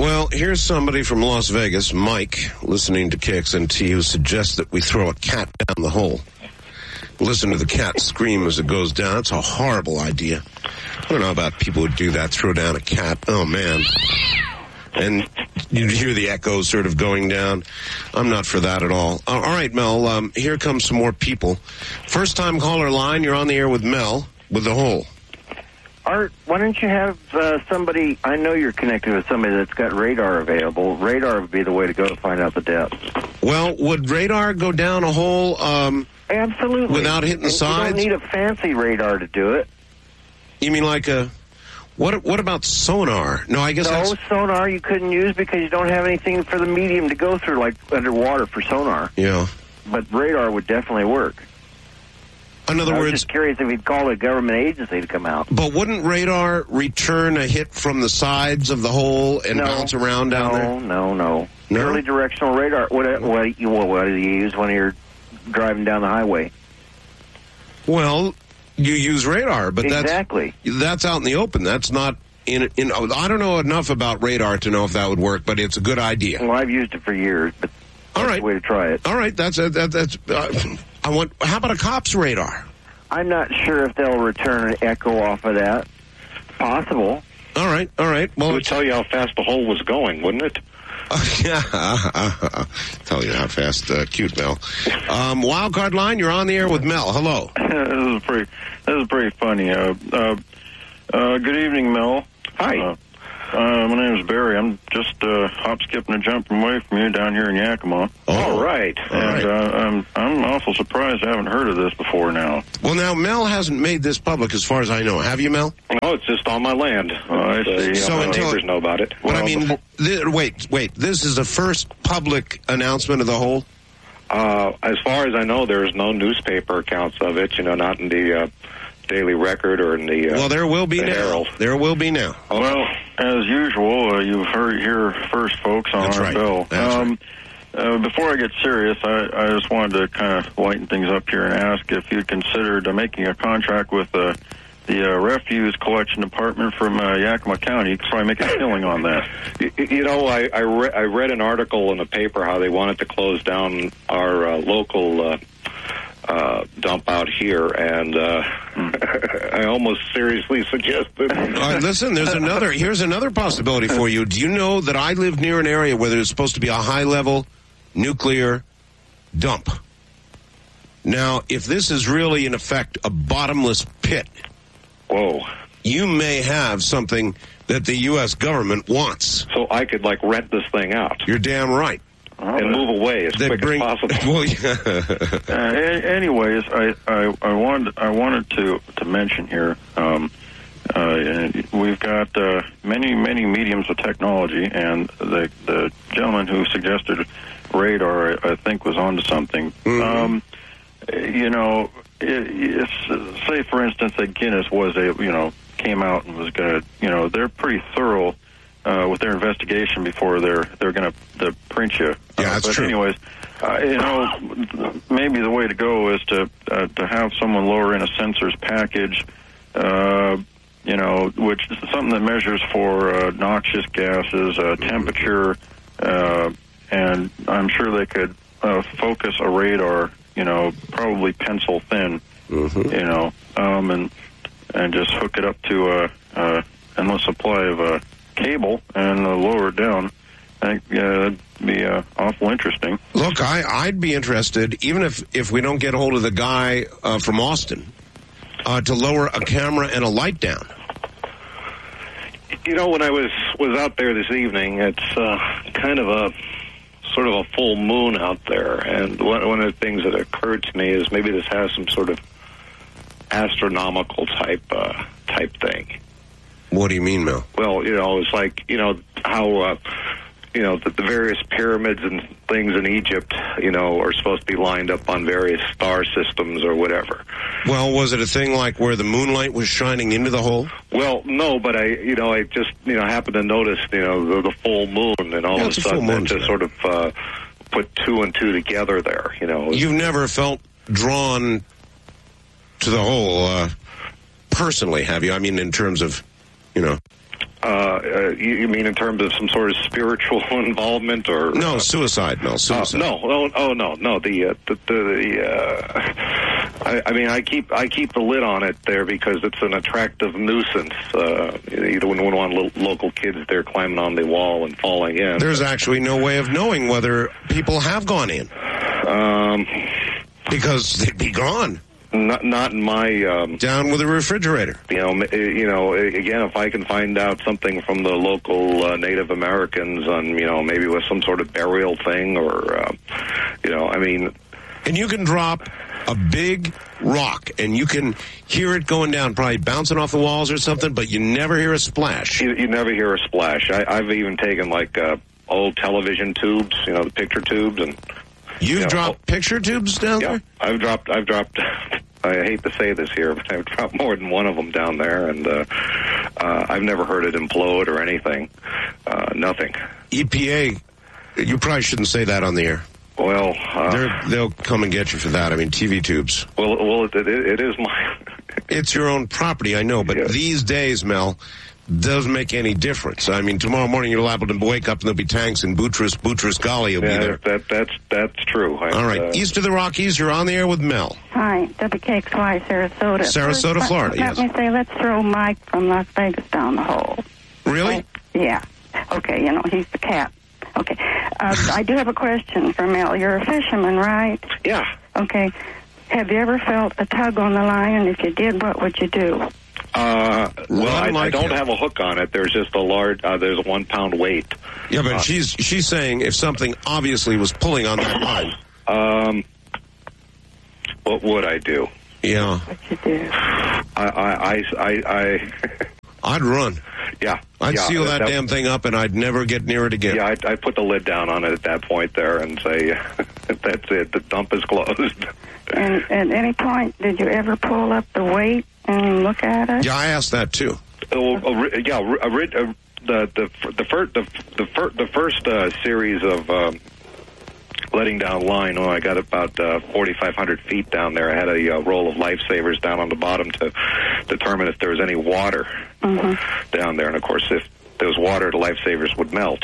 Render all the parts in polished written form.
Well, here's somebody from Las Vegas, Mike, listening to KXNT, who suggests that we throw a cat down the hole. Listen to the cat scream as it goes down. It's a horrible idea. I don't know about people who do that, throw down a cat. Oh, man. And you hear the echoes sort of going down. I'm not for that at all. All right, Mel, here come some more people. First-time caller line, you're on the air with Mel with the hole. Art, why don't you have somebody, I know you're connected with somebody that's got radar available. Radar would be the way to go to find out the depth. Well, would radar go down a hole absolutely without hitting the sides? You don't need a fancy radar to do it. You mean like a... What about sonar? No, I guess that's... sonar you couldn't use because you don't have anything for the medium to go through, like underwater for sonar. Yeah. But radar would definitely work. In other words... I was just curious if he'd call a government agency to come out. But wouldn't radar return a hit from the sides of the hole and bounce around down there? No. Purely directional radar. What do you use when you're driving down the highway? Well, you use radar, but exactly. That's out in the open. That's not in. I don't know enough about radar to know if that would work, but it's a good idea. Well, I've used it for years, but that's the way to try it. All right, that's. How about a cop's radar? I'm not sure if they'll return an echo off of that. Possible. All right. Well, it would tell you how fast the hole was going, wouldn't it? Yeah, tell you how fast. Cute, Mel. Wildcard line, you're on the air with Mel. Hello. This is pretty funny. Good evening, Mel. Hi. My name is Barry. I'm just hop, skipping, and jumping away from you down here in Yakima. All right. I'm awful surprised I haven't heard of this before now. Well, now, Mel hasn't made this public as far as I know. Have you, Mel? No, it's just on my land. I see. So my neighbors know about it. But I mean, wait. This is the first public announcement of the hole? As far as I know, there's no newspaper accounts of it, not in the Daily Record or in the well, there will be now. Herald. There will be now. Well, as usual, you've heard here first, folks, on That's our right. bill. That's right. Before I get serious, I just wanted to kind of lighten things up here and ask if you'd considered making a contract with the refuse collection department from Yakima County. You could probably make a killing on that. I read an article in the paper how they wanted to close down our local dump out here, and I almost seriously suggested. Listen, here's another possibility for you. Do you know that I live near an area where there's supposed to be a high-level nuclear dump? Now, if this is really, in effect, a bottomless pit, whoa, you may have something that the U.S. government wants. So I could, rent this thing out. You're damn right. And move away as quick as possible. Well, yeah. Anyways, I wanted to mention here, we've got many mediums of technology, and the gentleman who suggested radar, I think, was onto something. Mm-hmm. Say for instance that Guinness came out and was going to, they're pretty thorough with their investigation before they're going to print you. Yeah, that's true. Anyways, maybe the way to go is to have someone lower in a sensors package, which is something that measures for noxious gases, temperature, and I'm sure they could focus a radar, probably pencil thin, mm-hmm. And just hook it up to an endless supply of cable and lower it down. I think that'd be awful interesting. Look, I'd be interested, even if we don't get a hold of the guy from Austin, to lower a camera and a light down. When I was out there this evening, it's kind of a sort of a full moon out there, and one of the things that occurred to me is maybe this has some sort of astronomical type thing. What do you mean, Mel? Well, it's like, how, the various pyramids and things in Egypt, are supposed to be lined up on various star systems or whatever. Well, was it a thing like where the moonlight was shining into the hole? Well, no, but I just, happened to notice, the full moon, and all of a sudden it just sort of put two and two together there, You've never felt drawn to the hole personally, have you? I mean, in terms of, You mean in terms of some sort of spiritual involvement, or no suicide? No suicide. No. I mean, I keep the lid on it there because it's an attractive nuisance. You don't want local kids there climbing on the wall and falling in. There's actually no way of knowing whether people have gone in because they'd be gone. Not in my down with a refrigerator. Again, if I can find out something from the local Native Americans on, maybe with some sort of burial thing, or I mean, and you can drop a big rock and you can hear it going down, probably bouncing off the walls or something, but you never hear a splash. You never hear a splash. I've even taken old television tubes, the picture tubes, and you've dropped picture tubes down there? I've dropped. I hate to say this here, but I've dropped more than one of them down there, and I've never heard it implode or anything. Nothing. EPA, you probably shouldn't say that on the air. Well, they'll come and get you for that. I mean, TV tubes. Well, it is my. It's your own property, I know, but these days, Mel, doesn't make any difference. I mean, tomorrow morning you're liable to wake up and there'll be tanks in Boutros Ghali will be there. That's true. All right, east of the Rockies, you're on the air with Mel. Hi, WKXY, Sarasota. Sarasota, Florida, Let me say, let's throw Mike from Las Vegas down the hole. Really? Yeah. Okay, he's the cat. Okay. I do have a question for Mel. You're a fisherman, right? Yeah. Okay. Have you ever felt a tug on the line? And if you did, what would you do? I don't have a hook on it. There's just there's a 1 pound weight. Yeah, but she's saying if something obviously was pulling on that line. What would I do? Yeah. What you do? I'd run. Yeah. I'd seal that damn thing up and I'd never get near it again. Yeah, I'd put the lid down on it at that point there and say, that's it, the dump is closed. And at any point, did you ever pull up the weight and look at it? Yeah, I asked that too. The first series of letting down line, I got about 4,500 feet down there. I had a roll of lifesavers down on the bottom to determine if there was any water down there. And of course, if there was water, the lifesavers would melt.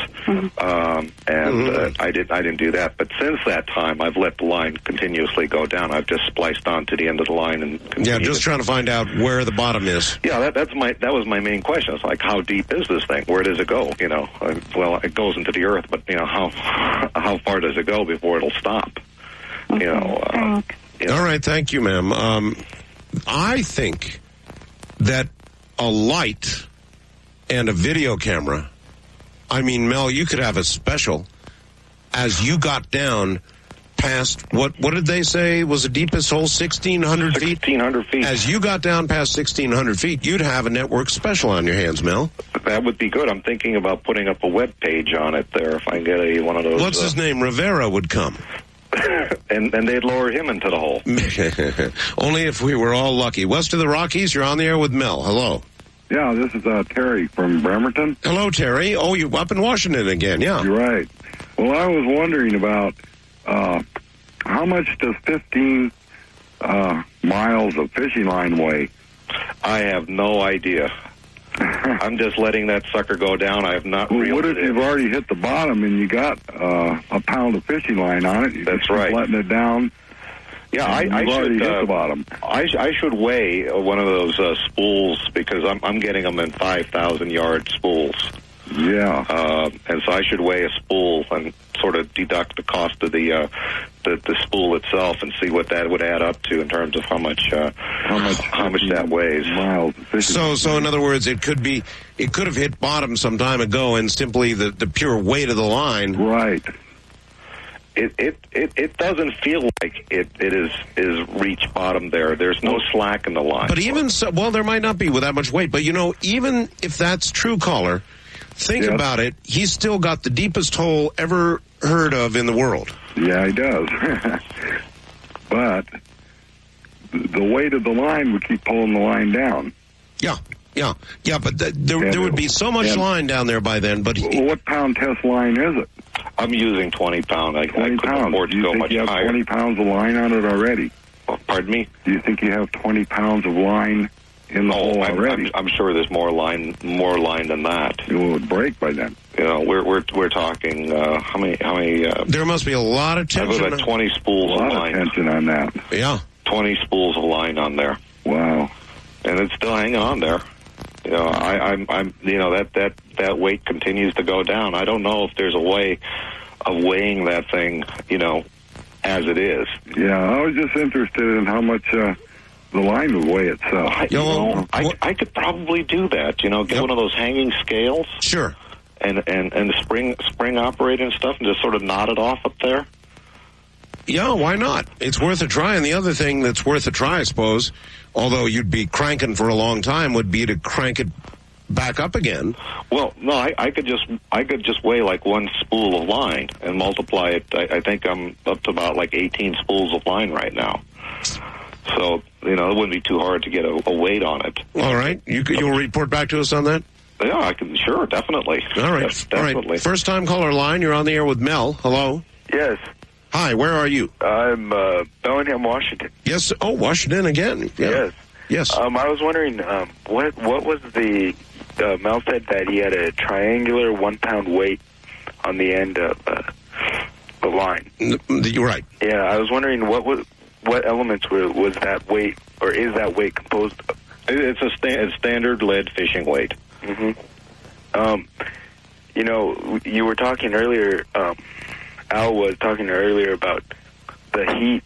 I didn't do that. But since that time, I've let the line continuously go down. I've just spliced on to the end of the line and just trying to find out where the bottom is. Yeah, that was my main question. It's like, how deep is this thing? Where does it go? Well, it goes into the earth, but how far does it go before it'll stop? All right, thank you, ma'am. I think that a light and a video camera, I mean, Mel, you could have a special as you got down past, what did they say was the deepest hole, 1,600 feet? 1,600 feet. As you got down past 1,600 feet, you'd have a network special on your hands, Mel. That would be good. I'm thinking about putting up a web page on it there if I can get one of those. What's his name? Rivera would come. and they'd lower him into the hole. Only if we were all lucky. West of the Rockies, you're on the air with Mel. Hello. Yeah, this is Terry from Bremerton. Hello, Terry. Oh, you're up in Washington again, yeah. You're right. Well, I was wondering about how much does 15 miles of fishing line weigh? I have no idea. I'm just letting that sucker go down. I have not reeled What if it in. you've already hit the bottom and you got a pound of fishing line on it? That's right. Letting it down. Yeah, I should hit the bottom. I should weigh one of those spools because I'm getting them in 5,000-yard spools. Yeah. And so I should weigh a spool and sort of deduct the cost of the spool itself and see what that would add up to in terms of how much that weighs. Miles. So in other words, it could have hit bottom some time ago, and simply the pure weight of the line. Right. It doesn't feel like it is reached bottom there. There's no slack in the line. But even so, well, there might not be with that much weight. But even if that's true, caller, think about it. He's still got the deepest hole ever heard of in the world. Yeah, he does. But the weight of the line would keep pulling the line down. Yeah. But there would be so much line down there by then. But what pound test line is it? I'm using 20 pound. I couldn't afford to go much higher. Do you think you have 20 pounds of line on it already? Pardon me? Do you think you have 20 pounds of line in the hole already. I'm sure there's more line than that. It would break by then. You know, we're talking how many? There must be a lot of tension. About 20 spools A of lot line. of tension on that. Yeah. 20 spools of line on there. Wow. And it's still hanging on there. You know, I'm you know, that weight continues to go down. I don't know if there's a way of weighing that thing, you know, as it is. Yeah, I was just interested in how much the line would weigh itself. I could probably do that. You know, get one of those hanging scales. Sure. And the spring operated and stuff, and just sort of knot it off up there. Yeah, why not? It's worth a try. And the other thing that's worth a try, I suppose, although you'd be cranking for a long time, would be to crank it back up again. Well, no, I could just weigh like one spool of line and multiply it. I think I'm up to about like 18 spools of line right now. So, you know, it wouldn't be too hard to get a weight on it. All right. You'll report back to us on that? Yeah, I can. Sure, definitely. All right. Yes, definitely. All right. First time caller line. You're on the air with Mel. Hello. Yes. Hi. Where are you? I'm Bellingham, Washington. Yes. Oh, Washington again. Yeah. Yes. Yes. I was wondering what was the Mel said that he had a triangular 1 pound weight on the end of the line. You're right. Yeah, I was wondering what elements was that weight, or is that weight composed of? It's a standard lead fishing weight. Mm-hmm. You know, you were talking earlier. Al was talking earlier about the heat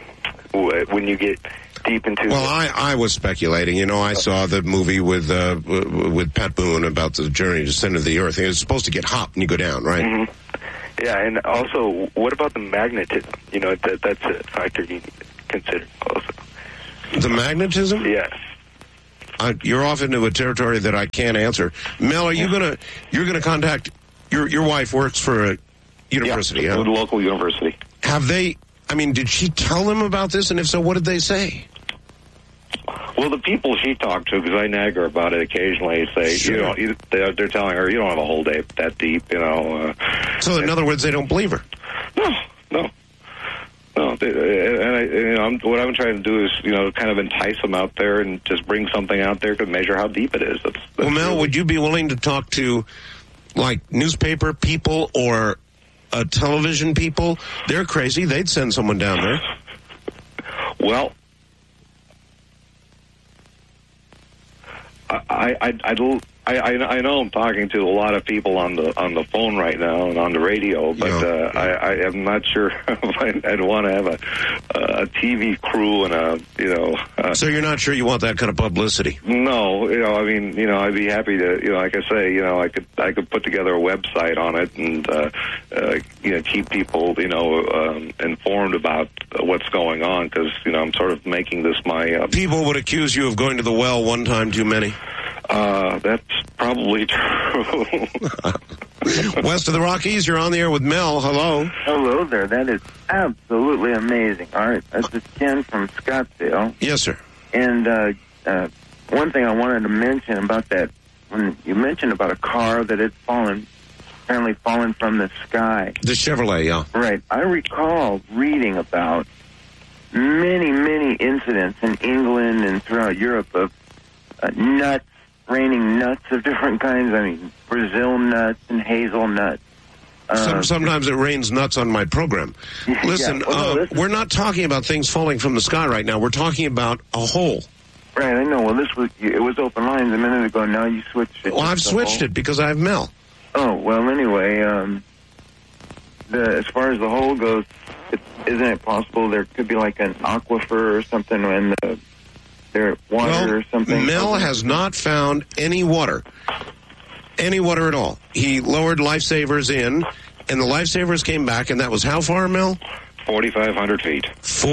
when you get deep into. Well, I was speculating. You know, I saw the movie with Pat Boone about the journey to the center of the Earth. It's supposed to get hot when you go down, right? Mm-hmm. Yeah, and also, what about the magnetism? You know, that's a factor you consider also. The magnetism? Yes. You're off into a territory that I can't answer. Mel, you're gonna contact your wife works for a university, a local university. Have they? I mean, did she tell them about this? And if so, what did they say? Well, the people she talked to, because I nag her about it occasionally, say, Sure. they're telling her, you don't have a hole that deep, you know. So, in other words, they don't believe her. No. And what I'm trying to do is, you know, kind of entice them out there and just bring something out there to measure how deep it is. That's well, Mel, really... would you be willing to talk to, like, newspaper people or television people? They're crazy. They'd send someone down there. Well, I know I'm talking to a lot of people on the phone right now and on the radio, but I am not sure if I'd want to have a TV crew and So you're not sure you want that kind of publicity? No, you know, I mean, you know, I'd be happy to, you know, like I say, you know, I could put together a website on it and you know, keep people, you know, informed about what's going on, because, you know, I'm sort of making this my. People would accuse you of going to the well one time too many. That's probably true. West of the Rockies, you're on the air with Mel. Hello. Hello there. That is absolutely amazing. All right, this is Ken from Scottsdale. Yes, sir. And one thing I wanted to mention about that, when you mentioned about a car that had apparently fallen from the sky. The Chevrolet, yeah. Right. I recall reading about many, many incidents in England and throughout Europe of nuts, raining nuts of different kinds. I mean, Brazil nuts and hazelnuts. Sometimes it rains nuts on my program. Listen, we're not talking about things falling from the sky right now. We're talking about a hole. Right, I know. Well, it was open lines a minute ago. Now you switched it. Well, I've switched it because I have Mel. Oh, well, anyway, as far as the hole goes, isn't it possible there could be like an aquifer or something in their water or something? Mel has not found any water at all. He lowered lifesavers in, and the lifesavers came back, and that was how far, Mel? 4,500 feet.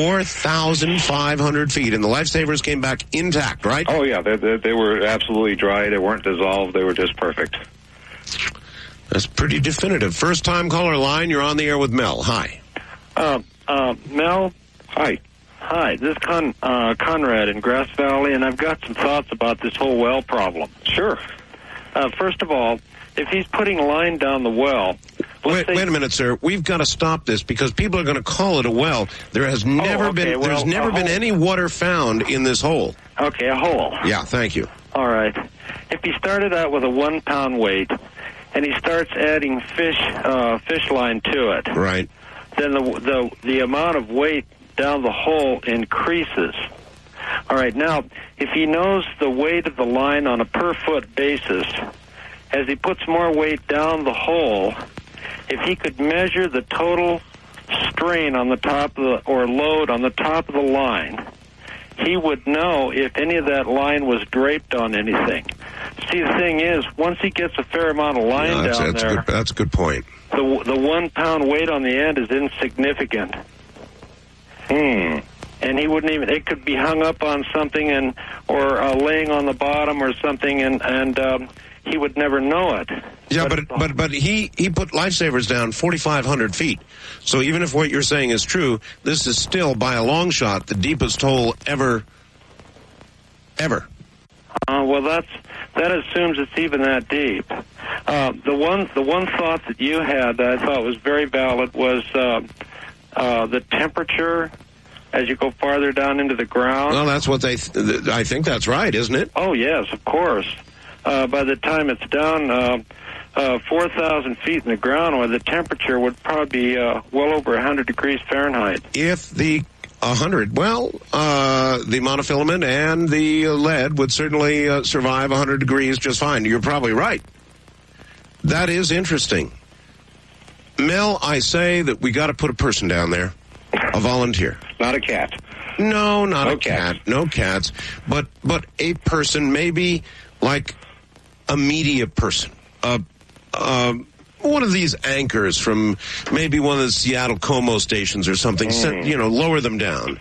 4,500 feet, and the lifesavers came back intact, right? Oh, yeah, they were absolutely dry. They weren't dissolved. They were just perfect. That's pretty definitive. First time caller line, you're on the air with Mel. Hi. Mel? Hi. Hi, this is Conrad in Grass Valley, and I've got some thoughts about this whole well problem. Sure. First of all, if he's putting line down the well, Wait a minute, sir. We've got to stop this because people are going to call it a well. There has never been any water found in this hole. Okay, a hole. Yeah, thank you. All right. If he started out with a 1 pound weight and he starts adding fish line to it, right, then the amount of weight down the hole increases. All right. Now, if he knows the weight of the line on a per foot basis, as he puts more weight down the hole, if he could measure the total strain on the top of or load on the top of the line, he would know if any of that line was draped on anything. See, the thing is, once he gets a fair amount of line down there, that's a good point. The 1 pound weight on the end is insignificant. And he wouldn't even. It could be hung up on something or laying on the bottom or something, and he would never know it. Yeah, but he put lifesavers down 4,500 feet. So even if what you're saying is true, this is still by a long shot the deepest hole ever. Well, that assumes it's even that deep. The one thought that you had that I thought was very valid was the temperature as you go farther down into the ground. Well, that's what I think that's right, isn't it? Oh yes, of course. By the time it's down 4,000 feet in the ground, where the temperature would probably be well over 100 degrees Fahrenheit. If the 100, the monofilament and the lead would certainly survive 100 degrees just fine. You're probably right. That is interesting. Mel, I say that we got to put a person down there, a volunteer. Not a cat. No, not a cat. No cats. But a person, maybe like a media person. One of these anchors from maybe one of the Seattle Como stations or something. Lower them down.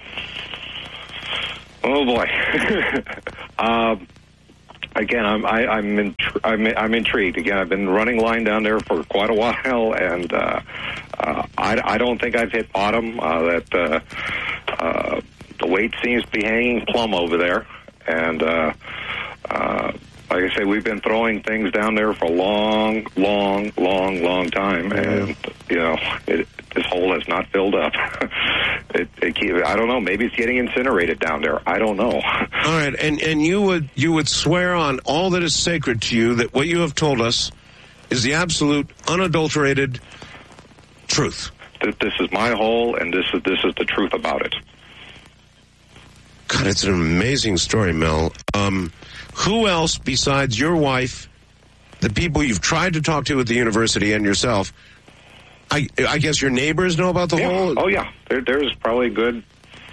Oh boy. Again, I'm intrigued. Again, I've been running line down there for quite a while, and I don't think I've hit bottom. The weight seems to be hanging plumb over there, and like I say, we've been throwing things down there for a long time, and this hole has not filled up. I don't know. Maybe it's getting incinerated down there. I don't know. All right, and you would swear on all that is sacred to you that what you have told us is the absolute, unadulterated truth. This is my hole, and this is the truth about it. God, it's an amazing story, Mel. Who else besides your wife, the people you've tried to talk to at the university, and yourself? I guess your neighbors know about the hole? Oh, yeah. There's probably good...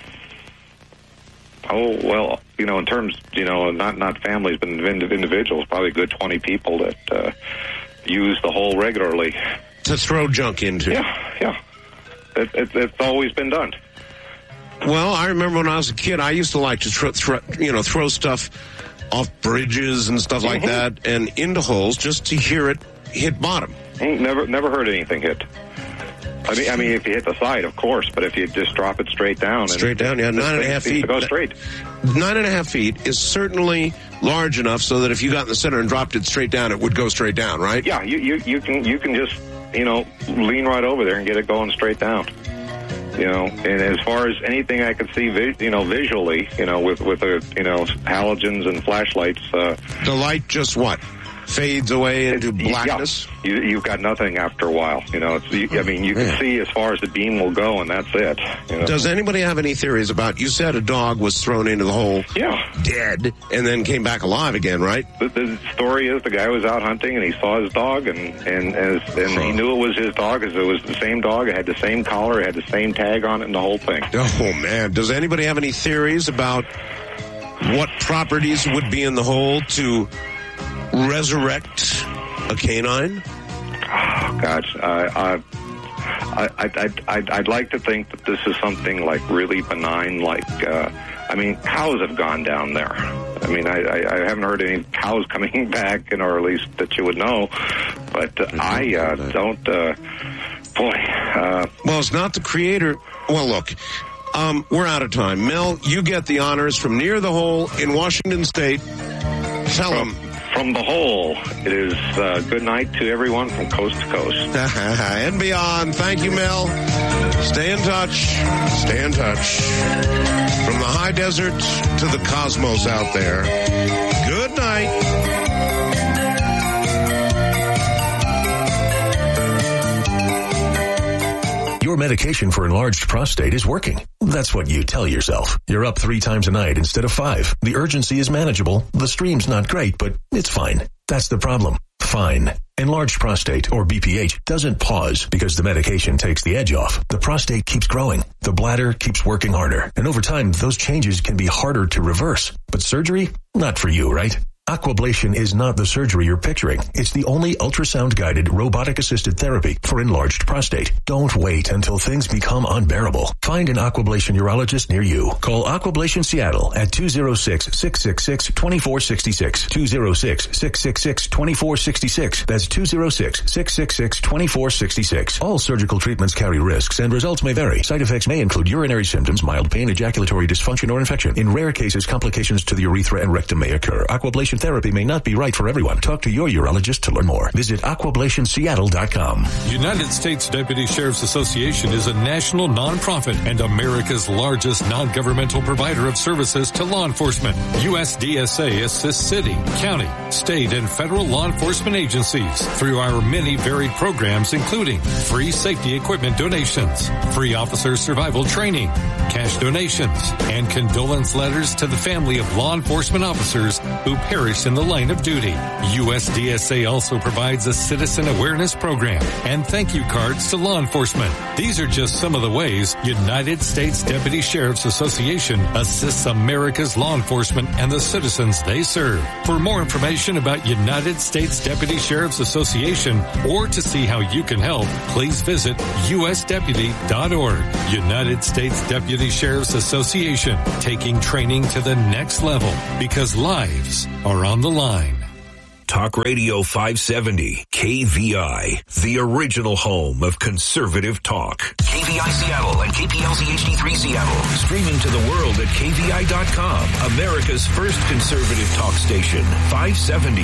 Oh, well, in terms, not families, but individuals, probably a good 20 people that use the hole regularly. To throw junk into? Yeah. It's always been done. Well, I remember when I was a kid, I used to like to throw stuff off bridges and stuff like that and into holes just to hear it hit bottom. Never heard anything hit. I mean, if you hit the side, of course, but if you just drop it straight down. Straight down, yeah, 9.5 feet. To go straight. 9.5 feet is certainly large enough so that if you got in the center and dropped it straight down, it would go straight down, right? Yeah, you can just, lean right over there and get it going straight down. And as far as anything I could see, visually, with the, halogens and flashlights. The light just what? Fades away into blackness? Yeah. You've got nothing after a while. You can see as far as the beam will go, and that's it. Does anybody have any theories about, you said a dog was thrown into the hole dead and then came back alive again, right? The story is the guy was out hunting and he saw his dog and he knew it was his dog because it was the same dog. It had the same collar, it had the same tag on it and the whole thing. Oh, man. Does anybody have any theories about what properties would be in the hole to resurrect a canine? Oh, gosh, I'd like to think that this is something like really benign. Like, cows have gone down there. I haven't heard any cows coming back, or at least that you would know. But I don't. Well, it's not the creator. Well, look. We're out of time. Mel, you get the honors from near the hole in Washington State. Tell them. from the hole. It is good night to everyone from coast to coast. And beyond. Thank you, Mel. Stay in touch. Stay in touch. From the high desert to the cosmos out there. Good night. Your medication for enlarged prostate is working. That's what you tell yourself. You're up 3 times a night instead of 5. The urgency is manageable. The stream's not great, but it's fine. That's the problem. Fine. Enlarged prostate, or BPH, doesn't pause because the medication takes the edge off. The prostate keeps growing. The bladder keeps working harder. And over time, those changes can be harder to reverse. But surgery? Not for you, right? Aquablation is not the surgery you're picturing. It's the only ultrasound-guided, robotic-assisted therapy for enlarged prostate. Don't wait until things become unbearable. Find an Aquablation urologist near you. Call Aquablation Seattle at 206-666-2466. 206-666-2466. That's 206-666-2466. All surgical treatments carry risks, and results may vary. Side effects may include urinary symptoms, mild pain, ejaculatory dysfunction, or infection. In rare cases, complications to the urethra and rectum may occur. Aquablation therapy may not be right for everyone. Talk to your urologist to learn more. Visit aquablationseattle.com. United States Deputy Sheriff's Association is a national nonprofit and America's largest non-governmental provider of services to law enforcement. USDSA assists city, county, state, and federal law enforcement agencies through our many varied programs, including free safety equipment donations, free officer survival training, cash donations, and condolence letters to the family of law enforcement officers who perished in the line of duty. USDSA also provides a citizen awareness program and thank you cards to law enforcement. These are just some of the ways United States Deputy Sheriff's Association assists America's law enforcement and the citizens they serve. For more information about United States Deputy Sheriff's Association or to see how you can help, please visit usdeputy.org. United States Deputy Sheriff's Association, taking training to the next level because lives are on the line. Talk Radio 570, KVI, the original home of conservative talk. KVI Seattle and KPLZ HD3 Seattle. Streaming to the world at KVI.com, America's first conservative talk station. 570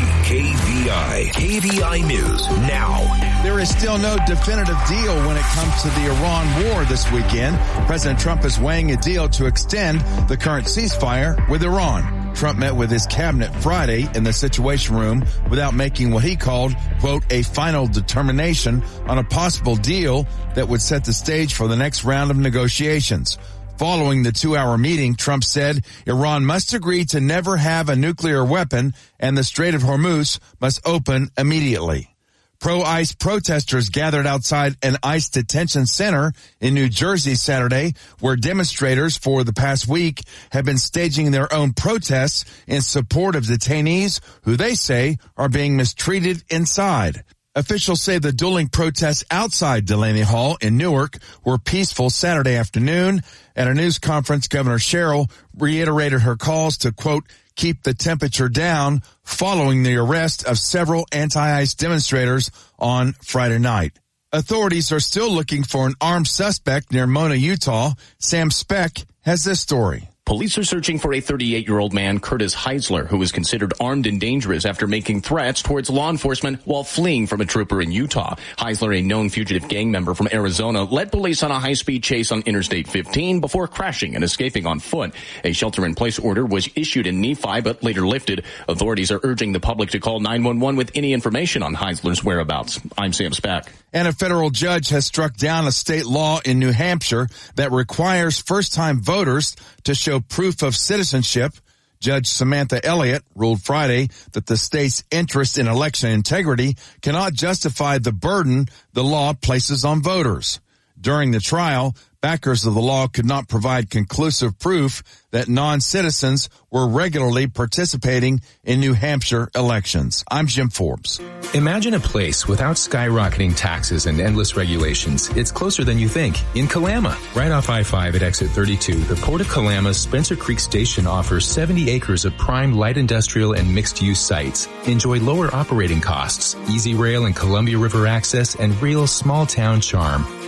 KVI. KVI News now. There is still no definitive deal when it comes to the Iran war this weekend. President Trump is weighing a deal to extend the current ceasefire with Iran. Trump met with his cabinet Friday in the Situation Room without making what he called, quote, a final determination on a possible deal that would set the stage for the next round of negotiations. Following the 2-hour meeting, Trump said Iran must agree to never have a nuclear weapon and the Strait of Hormuz must open immediately. Pro-ICE protesters gathered outside an ICE detention center in New Jersey Saturday, where demonstrators for the past week have been staging their own protests in support of detainees who they say are being mistreated inside. Officials say the dueling protests outside Delaney Hall in Newark were peaceful Saturday afternoon. At a news conference, Governor Sherrill reiterated her calls to, quote, keep the temperature down following the arrest of several anti-ICE demonstrators on Friday night. Authorities are still looking for an armed suspect near Mona, Utah. Sam Speck has this story. Police are searching for a 38-year-old man, Curtis Heisler, who was considered armed and dangerous after making threats towards law enforcement while fleeing from a trooper in Utah. Heisler, a known fugitive gang member from Arizona, led police on a high-speed chase on Interstate 15 before crashing and escaping on foot. A shelter-in-place order was issued in Nephi but later lifted. Authorities are urging the public to call 911 with any information on Heisler's whereabouts. I'm Sam Speck. And a federal judge has struck down a state law in New Hampshire that requires first-time voters to show proof of citizenship. Judge Samantha Elliott ruled Friday that the state's interest in election integrity cannot justify the burden the law places on voters. During the trial, backers of the law could not provide conclusive proof that non-citizens were regularly participating in New Hampshire elections. I'm Jim Forbes. Imagine a place without skyrocketing taxes and endless regulations. It's closer than you think. In Kalama, right off I-5 at exit 32, the Port of Kalama's Spencer Creek Station offers 70 acres of prime light industrial and mixed-use sites. Enjoy lower operating costs, easy rail and Columbia River access, and real small-town charm.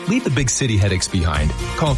Leave the big city headaches behind. Call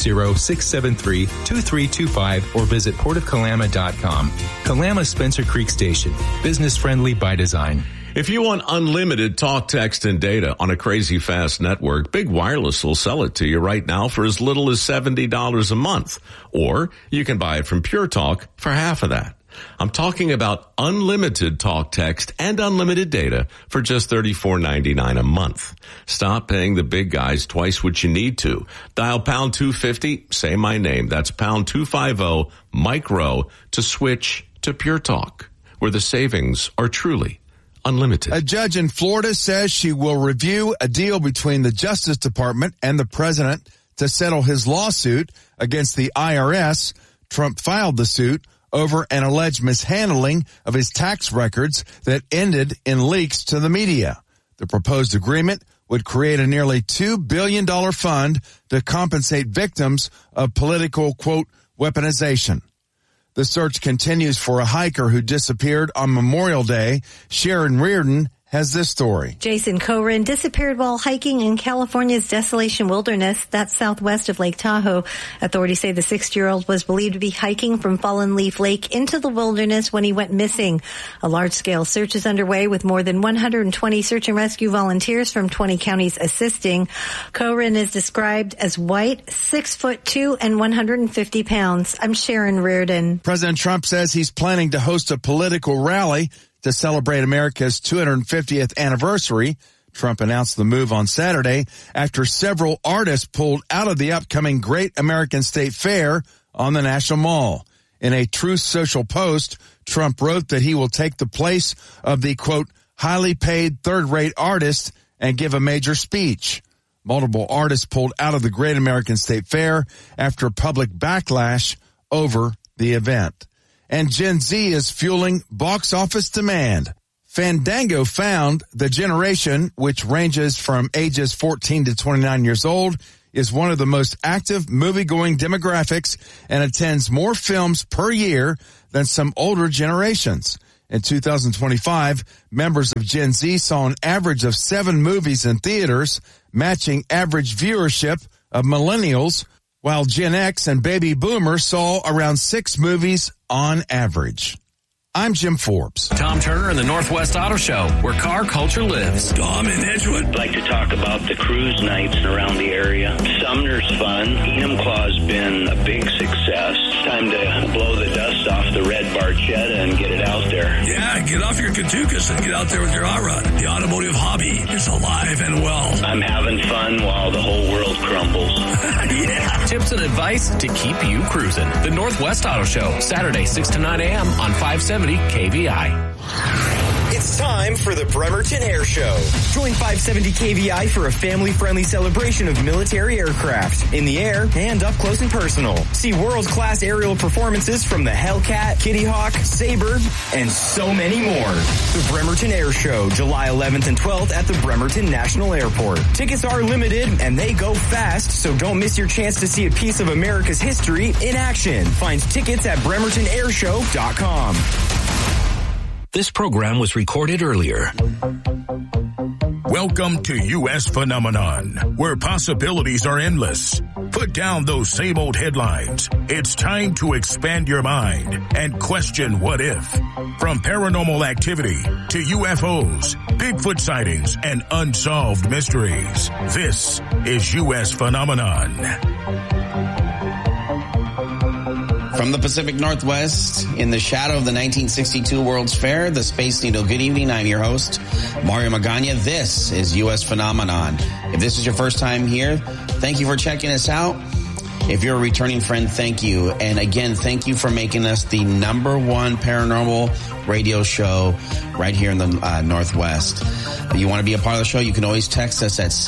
360-673-2325 or visit portofkalama.com. Kalama Spencer Creek Station. Business friendly by design. If you want unlimited talk, text, and data on a crazy fast network, Big Wireless will sell it to you right now for as little as $70 a month. Or you can buy it from Pure Talk for half of that. I'm talking about unlimited talk, text, and unlimited data for just $34.99 a month. Stop paying the big guys twice what you need to. Dial pound 250, say my name. That's pound 250, Mike Rowe, to switch to Pure Talk, where the savings are truly unlimited. A judge in Florida says she will review a deal between the Justice Department and the president to settle his lawsuit against the IRS. Trump filed the suit over an alleged mishandling of his tax records that ended in leaks to the media. The proposed agreement would create a nearly $2 billion fund to compensate victims of political, quote, weaponization. The search continues for a hiker who disappeared on Memorial Day. Sharon Reardon has this story. Jason Coren disappeared while hiking in California's Desolation Wilderness, that's southwest of Lake Tahoe. Authorities say the 60-year-old was believed to be hiking from Fallen Leaf Lake into the wilderness when he went missing. A large-scale search is underway with more than 120 search and rescue volunteers from 20 counties assisting. Coren is described as white, 6'2", and 150 pounds. I'm Sharon Reardon. President Trump says he's planning to host a political rally to celebrate America's 250th anniversary. Trump announced the move on Saturday after several artists pulled out of the upcoming Great American State Fair on the National Mall. In a Truth Social post, Trump wrote that he will take the place of the, quote, highly paid third-rate artist and give a major speech. Multiple artists pulled out of the Great American State Fair after public backlash over the event. And Gen Z is fueling box office demand. Fandango found the generation, which ranges from ages 14 to 29 years old, is one of the most active movie-going demographics and attends more films per year than some older generations. In 2025, members of Gen Z saw an average of 7 movies in theaters, matching average viewership of millennials, while Gen X and baby boomers saw around 6 movies on average. I'm Jim Forbes. Tom Turner and the Northwest Auto Show, where car culture lives. Tom in Edgewood. I'd like to talk about the cruise nights around the area. Sumner's fun. Enumclaw's been a big success. It's time to blow the dust off the red Barchetta and get it out there. Yeah, get off your Katukas and get out there with your Ara. The automotive hobby is alive and well. I'm having fun while the whole world crumbles. Yeah. Tips and advice to keep you cruising. The Northwest Auto Show, Saturday 6 to 9 a.m. on 570 KVI. It's time for the Bremerton Air Show. Join 570 KVI for a family-friendly celebration of military aircraft in the air and up close and personal. See world-class aerial performances from the Hellcat, Kitty Hawk, Sabre, and so many more. The Bremerton Air Show, July 11th and 12th at the Bremerton National Airport. Tickets are limited and they go fast, so don't miss your chance to see a piece of America's history in action. Find tickets at bremertonairshow.com. This program was recorded earlier. Welcome to U.S. Phenomenon, where possibilities are endless. Put down those same old headlines. It's time to expand your mind and question what if. From paranormal activity to UFOs, Bigfoot sightings, and unsolved mysteries. This is U.S. Phenomenon. From the Pacific Northwest, in the shadow of the 1962 World's Fair, the Space Needle. Good evening. I'm your host, Mario Magana. This is U.S. Phenomenon. If this is your first time here, thank you for checking us out. If you're a returning friend, thank you. And again, thank you for making us the #1 paranormal radio show right here in the Northwest. If you want to be a part of the show, you can always text us at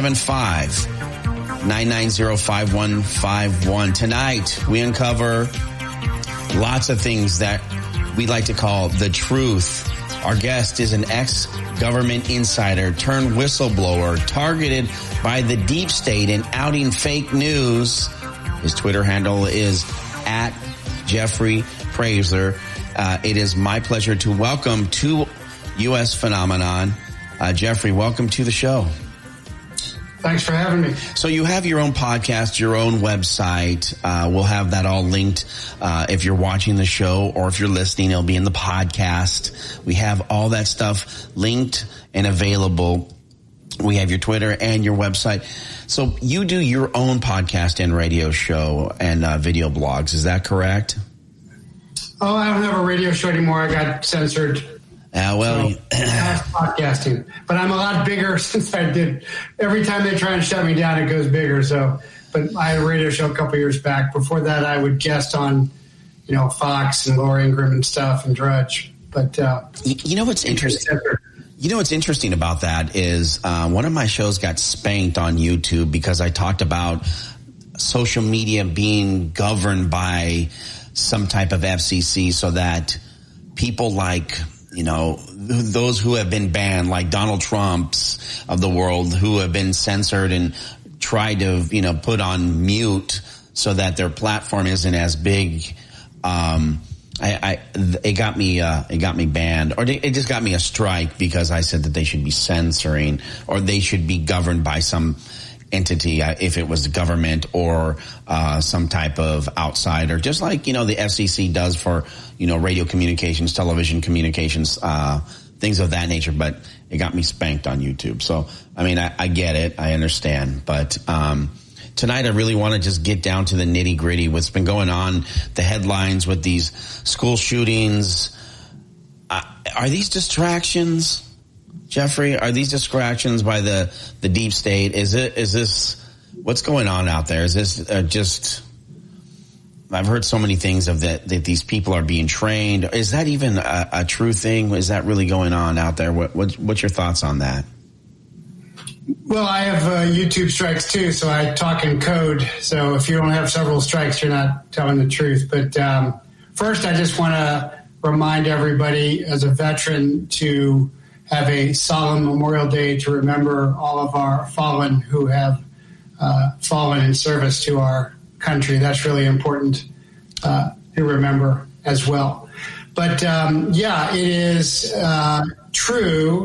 775-990-5151. Tonight, we uncover lots of things that we like to call the truth. Our guest is an ex-government insider turned whistleblower targeted by the deep state and outing fake news. His Twitter handle is at Jeffrey Praiser. It is my pleasure to welcome to U.S. Phenomenon, Jeffrey. Welcome to the show. Thanks for having me. So you have your own podcast, your own website. We'll have that all linked if you're watching the show, or if you're listening, it'll be in the podcast. We have all that stuff linked and available. We have your Twitter and your website. So you do your own podcast and radio show and video blogs. Is that correct? Oh, I don't have a radio show anymore. I got censored. Podcasting, but I'm a lot bigger since I did. Every time they try and shut me down, it goes bigger. So, but I had a radio show a couple years back. Before that, I would guest on, Fox and Laura Ingraham and stuff and Drudge. But you know what's interesting? You know what's interesting about that is one of my shows got spanked on YouTube because I talked about social media being governed by some type of FCC, so that people like, those who have been banned, like Donald Trump's of the world, who have been censored and tried to, put on mute so that their platform isn't as big. It got me banned, or it just got me a strike because I said that they should be censoring, or they should be governed by some entity, if it was the government or some type of outsider, just like the FCC does for radio communications, television communications, things of that nature. But it got me spanked on YouTube. So I mean, I get it, I understand, but tonight I really want to just get down to the nitty gritty. What's been going on, the headlines with these school shootings. Are these distractions, Jeffrey? Are these distractions by the deep state? Is this what's going on out there? Is this just? I've heard so many things of that these people are being trained. Is that even a true thing? Is that really going on out there? What's your thoughts on that? Well, I have YouTube strikes too, so I talk in code. So if you don't have several strikes, you're not telling the truth. But first, I just want to remind everybody as a veteran to have a solemn Memorial Day to remember all of our fallen who have fallen in service to our country. That's really important to remember as well. But it is true